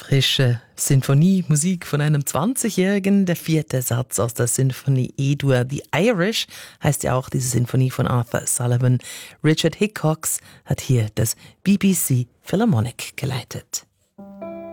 Frische Sinfoniemusik von einem 20-Jährigen, der 4. Satz aus der Sinfonie E-Dur. The Irish heißt ja auch diese Sinfonie von Arthur Sullivan. Richard Hickox hat hier das BBC Philharmonic geleitet.